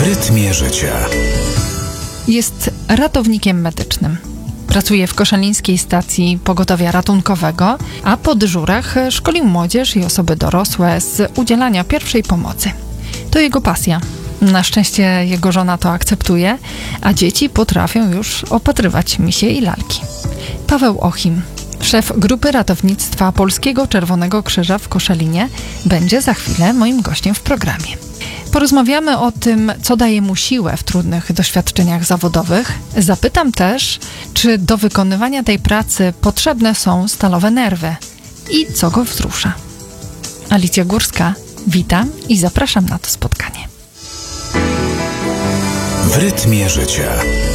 W rytmie życia. Jest ratownikiem medycznym. Pracuje w koszalińskiej stacji pogotowia ratunkowego, a po dyżurach szkolił młodzież i osoby dorosłe z udzielania pierwszej pomocy. To jego pasja. Na szczęście jego żona to akceptuje, a dzieci potrafią już opatrywać misie i lalki. Paweł Ochim, szef grupy ratownictwa Polskiego Czerwonego Krzyża w Koszalinie, będzie za chwilę moim gościem w programie. Porozmawiamy o tym, co daje mu siłę w trudnych doświadczeniach zawodowych. Zapytam też, czy do wykonywania tej pracy potrzebne są stalowe nerwy i co go wzrusza. Alicja Górska, witam i zapraszam na to spotkanie. W rytmie życia.